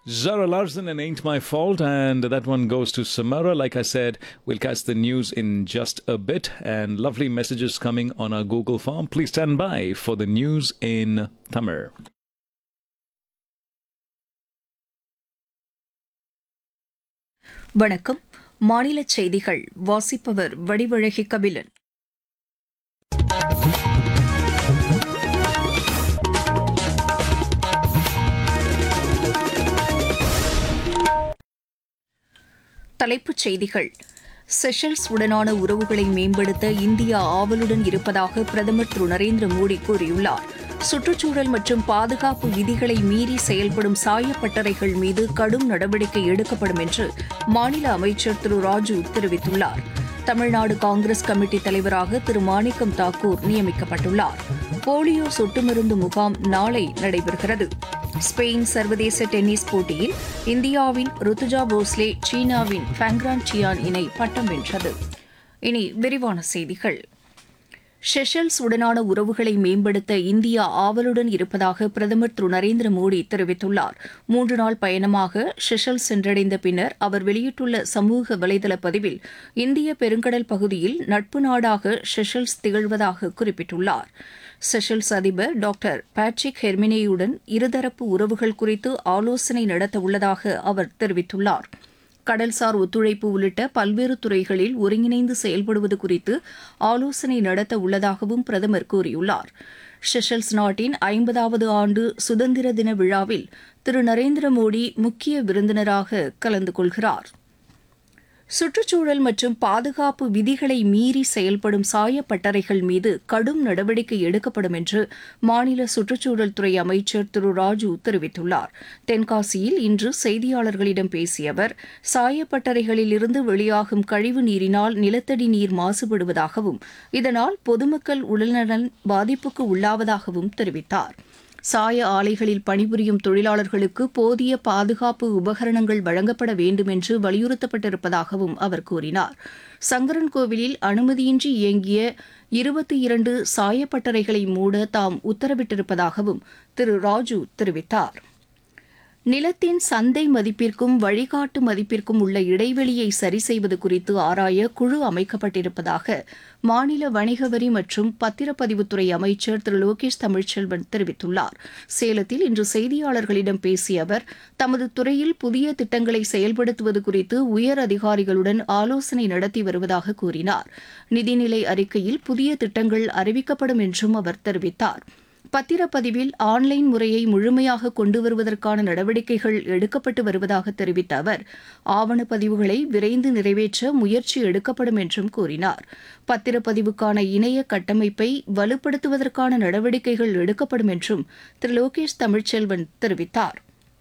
Zara Larson and Ain't My Fault, and that one goes to Samara. Like I said, we'll catch the news in just a bit, and lovely messages coming on our Google form. Please stand by for the news in Tamil. வணக்கம். மாநிலச் செய்திகள் வாசிப்பவர் வடிவழகி கபிலன். தலைப்புச் செய்திகள். Seychelles உடனான உறவுகளை மேம்படுத்த India ஆவலுடன் இருப்பதாக பிரதமர் திரு நரேந்திர மோடி கூறியுள்ளார். சுற்றுச்சூழல் மற்றும் பாதுகாப்பு விதிகளை மீறி செயல்படும் சாயப்பட்டறைகள் மீது கடும் நடவடிக்கை எடுக்கப்படும் என்று மாநில அமைச்சர் திரு ராஜு தெரிவித்துள்ளார். தமிழ்நாடு காங்கிரஸ் கமிட்டி தலைவராக திரு மாணிக்கம் தாக்கூர் நியமிக்கப்பட்டுள்ளார். போலியோ சொட்டு மருந்து முகாம் நாளை நடைபெறுகிறது. ஸ்பெயின் சர்வதேச டென்னிஸ் போட்டியில் இந்தியாவின் ருத்துஜா போஸ்லே சீனாவின் ஃபேங்ரான் சியான் இணை பட்டம் வென்றது. இனி விரிவான செய்திகள். செஷல்ஸ் உடனான உறவுகளை மேம்படுத்த இந்தியா ஆவலுடன் இருப்பதாக பிரதமர் திரு நரேந்திர மோடி தெரிவித்துள்ளார். 3 நாள் பயணமாக செஷல்ஸ் சென்றடைந்த பின்னர் அவர் வெளியிட்டுள்ள சமூக வலைதள பதிவில் இந்திய பெருங்கடல் பகுதியில் நட்பு நாடாக செஷல்ஸ் திகழ்வதாக குறிப்பிட்டுள்ளார். செஷல்ஸ் அதிபர் டாக்டர் பேட்ரிக் ஹெர்மினேயுடன் இருதரப்பு உறவுகள் குறித்து ஆலோசனை நடத்த உள்ளதாக அவர் தெரிவித்துள்ளார். கடல்சார் ஒத்துழைப்பு உள்ளிட்ட பல்வேறு துறைகளில் ஒருங்கிணைந்து செயல்படுவது குறித்து ஆலோசனை நடத்த உள்ளதாகவும் பிரதமர் கூறியுள்ளார். செஷல்ஸ் நாட்டின் 50வது ஆண்டு சுதந்திர தின விழாவில் திரு நரேந்திர மோடி முக்கிய விருந்தினராக கலந்து கொள்கிறார். சுற்றுச்சூழல் மற்றும் பாதுகாப்பு விதிகளை மீறி செயல்படும் சாயப்பட்டறைகள் மீது கடும் நடவடிக்கை எடுக்கப்படும் என்று மாநில சுற்றுச்சூழல் துறை அமைச்சர் திரு ராஜு தெரிவித்துள்ளார். தென்காசியில் இன்று செய்தியாளர்களிடம் பேசிய அவர், சாயப்பட்டறைகளிலிருந்து வெளியாகும் கழிவு நீரினால் நிலத்தடி நீர் மாசுபடுவதாகவும் இதனால் பொதுமக்கள் உடல்நலன் பாதிப்புக்கு உள்ளாவதாகவும் தெரிவித்தார். சாய ஆலைகளில் பணிபுரியும் தொழிலாளர்களுக்கு போதிய பாதுகாப்பு உபகரணங்கள் வழங்கப்பட வேண்டும் என்று வலியுறுத்தப்பட்டிருப்பதாகவும் அவர் கூறினார். சங்கரன்கோவிலில் அனுமதியின்றி இயங்கிய 22 சாயப்பட்டறைகளை மூட தாம் உத்தரவிட்டிருப்பதாகவும் திரு ராஜு தெரிவித்தார். நிலத்தின் சந்தை மதிப்பிற்கும் வழிகாட்டு மதிப்பிற்கும் உள்ள இடைவெளியை சரி செய்வது குறித்து ஆராய குழு அமைக்கப்பட்டிருப்பதாக மாநில வணிக வரி மற்றும் பத்திரப்பதிவுத்துறை அமைச்சர் திரு லோகேஷ் தமிழ்ச்செல்வன் தெரிவித்துள்ளார். சேலத்தில் இன்று செய்தியாளர்களிடம் பேசிய அவர், தமது துறையில் புதிய திட்டங்களை செயல்படுத்துவது குறித்து உயர் அதிகாரிகளுடன் ஆலோசனை நடத்தி வருவதாக கூறினார். நிதிநிலை அறிக்கையில் புதிய திட்டங்கள் அறிவிக்கப்படும் என்றும் அவர் தெரிவித்தார். பத்திரப்பதிவில் ஆன்லைன் முறையை முழுமையாக கொண்டு வருவதற்கான நடவடிக்கைகள் எடுக்கப்பட்டு வருவதாக தெரிவித்த அவர், ஆவணப்பதிவுகளை விரைந்து நிறைவேற்ற முயற்சி எடுக்கப்படும் என்றும் கூறினார். பத்திரப்பதிவுக்கான இணைய கட்டமைப்பை வலுப்படுத்துவதற்கான நடவடிக்கைகள் எடுக்கப்படும் என்றும் திரு லோகேஷ் தமிழ்ச்செல்வன் தெரிவித்தார்.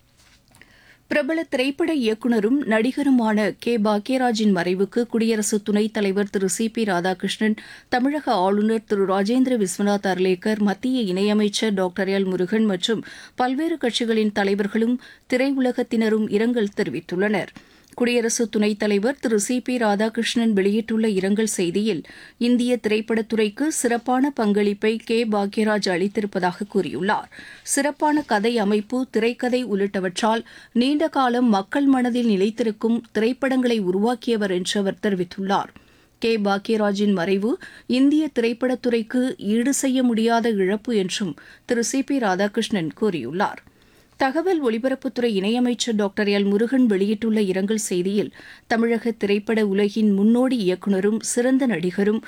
பிரபல திரைப்பட இயக்குநரும் நடிகருமான கே பாக்யராஜின் மறைவுக்கு குடியரசு துணைத் தலைவர் திரு சி.பி. ராதாகிருஷ்ணன், தமிழக ஆளுநர் திரு ராஜேந்திர விஸ்வநாத் அர்லேக்கர், மத்திய இணையமைச்சர் டாக்டர் எல். முருகன் மற்றும் பல்வேறு கட்சிகளின் தலைவர்களும் திரையுலகத்தினரும் இரங்கல் தெரிவித்துள்ளனர். குடியரசு துணைத் தலைவர் திரு சி.பி. ராதாகிருஷ்ணன் வெளியிட்டுள்ள இரங்கல் செய்தியில், இந்திய திரைப்படத்துறைக்கு சிறப்பான பங்களிப்பை கே பாக்யராஜ் அளித்திருப்பதாக கூறியுள்ளார். சிறப்பான கதை அமைப்பு, திரைக்கதை உள்ளிட்டவற்றால் நீண்ட காலம் மக்கள் மனதில் நிலைத்திருக்கும் திரைப்படங்களை உருவாக்கியவர் என்று அவர் தெரிவித்துள்ளார். கே பாக்யராஜின் மறைவு இந்திய திரைப்படத்துறைக்கு ஈடு செய்ய முடியாத இழப்பு என்றும் திரு சி.பி. ராதாகிருஷ்ணன் கூறியுள்ளார். தகவல் ஒலிபரப்புத்துறை இணையமைச்சர் டாக்டர் எல். முருகன் வெளியிட்டுள்ள இரங்கல் செய்தியில், தமிழக திரைப்பட உலகின் முன்னோடி இயக்குநரும் சிறந்த நடிகரும்